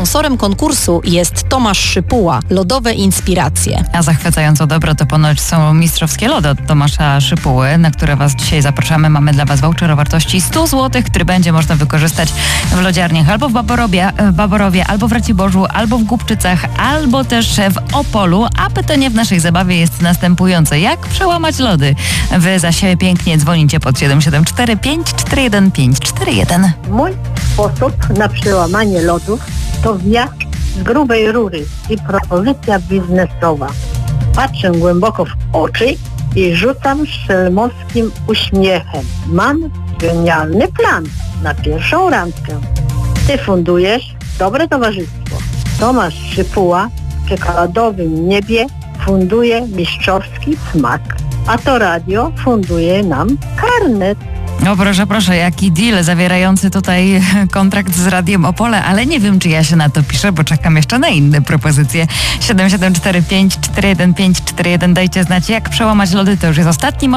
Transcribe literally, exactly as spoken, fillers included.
Sponsorem konkursu jest Tomasz Szypuła, Lodowe Inspiracje. A zachwycająco dobre to ponoć są mistrzowskie lody od Tomasza Szypuły, na które Was dzisiaj zapraszamy. Mamy dla Was voucher o wartości sto złotych, który będzie można wykorzystać w lodziarniach albo w Baborowie, w Baborowie, albo w Raciborzu, albo w Głubczycach, albo też w Opolu. A pytanie w naszej zabawie jest następujące. Jak przełamać lody? Wy za siebie pięknie dzwonicie pod siedem siedem cztery pięć cztery jeden pięć cztery jeden. Mój sposób na przełamanie lodów to wiatr z grubej rury i propozycja biznesowa. Patrzę głęboko w oczy i rzucam szelmowskim uśmiechem. Mam genialny plan na pierwszą randkę. Ty fundujesz dobre towarzystwo. Tomasz Szypuła w czekoladowym niebie funduje mistrzowski smak. A to radio funduje nam karnet. No proszę, proszę, jaki deal zawierający tutaj kontrakt z Radiem Opole, ale nie wiem, czy ja się na to piszę, bo czekam jeszcze na inne propozycje. siedem siedem cztery pięć cztery jeden pięć cztery jeden. Dajcie znać, jak przełamać lody, to już jest ostatni moment.